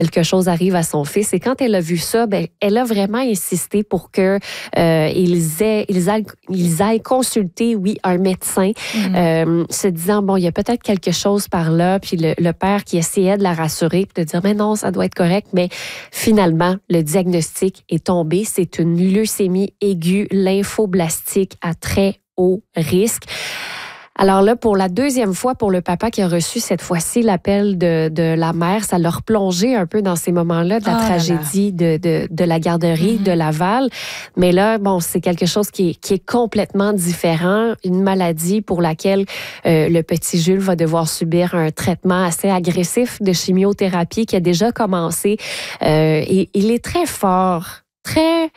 quelque chose arrive à son fils. Et quand elle a vu ça, ben, elle a vraiment insisté pour que ils aillent consulter, oui, un médecin, se disant, bon, il y a peut-être quelque chose par là. Puis le père qui essayait de la rassurer, puis de dire, mais non, ça doit être correct. Mais finalement, le diagnostic est tombé. C'est une leucémie aiguë lymphoblastique à très haut risque. Alors là, pour la deuxième fois, pour le papa qui a reçu cette fois-ci l'appel de la mère, ça l'a replongé un peu dans ces moments-là de la tragédie de la garderie de Laval. Mais là, bon, c'est quelque chose qui est complètement différent. Une maladie pour laquelle le petit Jules va devoir subir un traitement assez agressif de chimiothérapie qui a déjà commencé. Et il est très fort, très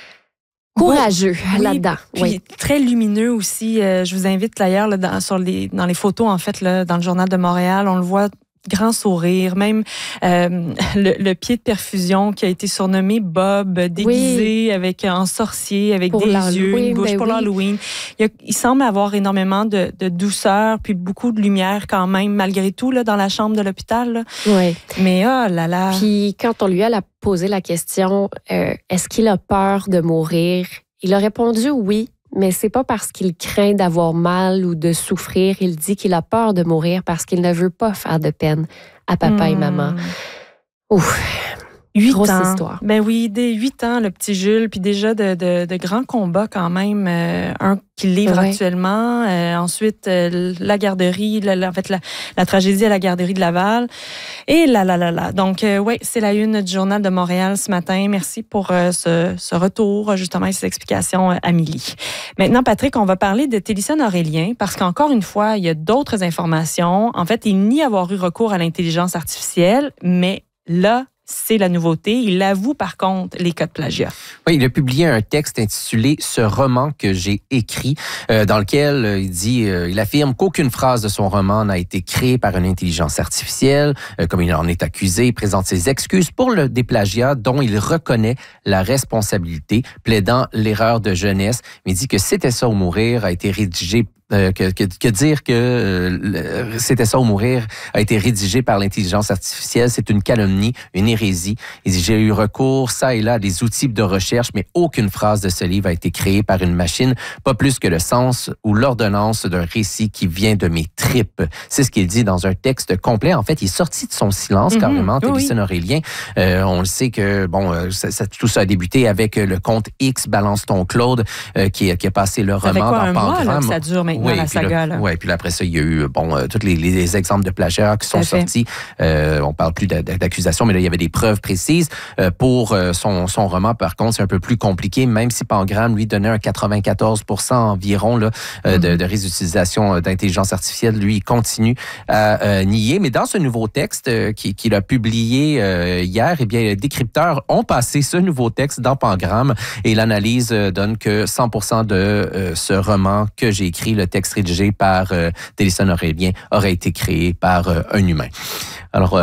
courageux là-dedans. Puis très lumineux aussi. Je vous invite d'ailleurs dans les photos, en fait, là, dans le Journal de Montréal, on le voit, grand sourire, même le pied de perfusion qui a été surnommé Bob, déguisé en sorcier, avec pour des yeux, une bouche pour l'Halloween. Il semble avoir énormément de douceur, puis beaucoup de lumière quand même, malgré tout, là, dans la chambre de l'hôpital. Oui. Mais oh là là. Puis quand on lui a posé la question, est-ce qu'il a peur de mourir? Il a répondu oui. Mais c'est pas parce qu'il craint d'avoir mal ou de souffrir. Il dit qu'il a peur de mourir parce qu'il ne veut pas faire de peine à papa et maman. Ouf. 8 ans. Histoire. Ben oui, dès 8 ans, le petit Jules, puis déjà de grands combats quand même. Un qu'il livre actuellement. Ensuite, la garderie, la tragédie à la garderie de Laval. Et là. Donc, c'est la une du Journal de Montréal ce matin. Merci pour ce retour, justement, et ces explications, Amélie. Maintenant, Patrick, on va parler de Télésphone Aurélien, parce qu'encore une fois, il y a d'autres informations. En fait, il nie avoir eu recours à l'intelligence artificielle, mais là, c'est la nouveauté. Il avoue, par contre, les cas de plagiat. Oui, il a publié un texte intitulé « Ce roman que j'ai écrit », dans lequel il affirme qu'aucune phrase de son roman n'a été créée par une intelligence artificielle. Comme il en est accusé, il présente ses excuses pour des plagiats dont il reconnaît la responsabilité, plaidant l'erreur de jeunesse. Mais il dit que « C'était ça ou mourir » a été rédigé que dire que C'était ça ou mourir a été rédigé par l'intelligence artificielle, c'est une calomnie, une hérésie. Il dit, j'ai eu recours, ça et là, à des outils de recherche, mais aucune phrase de ce livre a été créée par une machine, pas plus que le sens ou l'ordonnance d'un récit qui vient de mes tripes. C'est ce qu'il dit dans un texte complet. En fait, il est sorti de son silence, carrément, Télésphone Aurélien. On le sait que, tout ça a débuté avec le compte X, Balance ton Claude, qui a passé le roman dans Pangramme. Ça dure maintenant, la saga. Oui, puis après ça, il y a eu tous les exemples de plagiat qui sont sortis. On parle plus d'accusations, mais là, il y avait des preuves précises. Pour son roman, par contre, c'est un peu plus compliqué, même si Pangramme lui donnait un 94% environ de réutilisation d'intelligence artificielle. Lui, il continue à nier. Mais dans ce nouveau texte qu'il a publié hier, eh bien, les décrypteurs ont passé ce nouveau texte dans Pangramme et l'analyse donne que 100% de ce roman que j'ai écrit, le texte rédigé par Télésphone Aurélien, aurait été créé par un humain. Alors,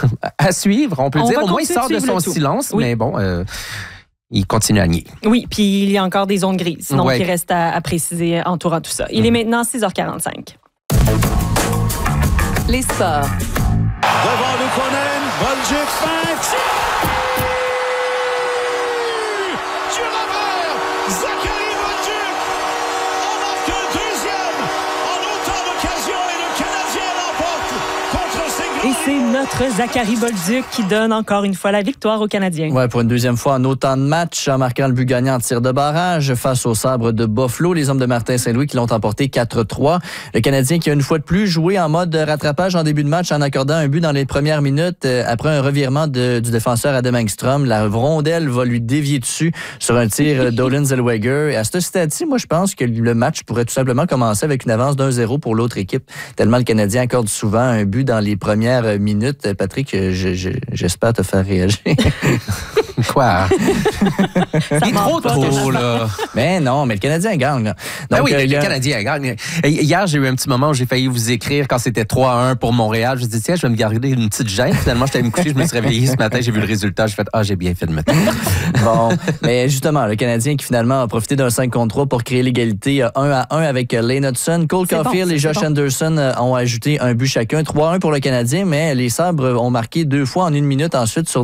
à suivre, on peut dire, au moins il sort de son silence, mais bon, il continue à nier. Oui, puis il y a encore des zones grises, donc il reste à préciser entourant tout ça. Il est maintenant 6h45. Les sports. Devant Lukonen, Bolduc, fin, Et c'est notre Zachary Bolduc qui donne encore une fois la victoire aux Canadiens. Ouais, pour une deuxième fois en autant de matchs, en marquant le but gagnant en tir de barrage face aux Sabres de Buffalo, les hommes de Martin Saint-Louis qui l'ont emporté 4-3. Le Canadien qui a une fois de plus joué en mode rattrapage en début de match en accordant un but dans les premières minutes après un revirement du défenseur Adam Engstrom. La rondelle va lui dévier dessus sur un tir d'Olin Zellweger. Et à ce stade-ci, moi, je pense que le match pourrait tout simplement commencer avec une avance d'1-0 pour l'autre équipe. Tellement le Canadien accorde souvent un but dans les premières minutes. Patrick, j'espère te faire réagir. Quoi? Il est trop tôt, là. Mais non, mais le Canadien gagne. Là. Ben Donc, oui, le Canadien gagne. Hier, j'ai eu un petit moment où j'ai failli vous écrire quand c'était 3-1 pour Montréal. Je me suis dit, tiens, je vais me garder une petite gêne. Finalement, j'étais allé me coucher, je me suis réveillé ce matin, j'ai vu le résultat. J'ai fait, j'ai bien fait de me taire. Bon, mais justement, le Canadien qui finalement a profité d'un 5-3 pour créer l'égalité 1-1 avec Lane Hudson. Cole Caulfield et Josh Anderson ont ajouté un but chacun. 3-1 pour le Canadien, mais les Sabres ont marqué 2 fois en 1 minute ensuite sur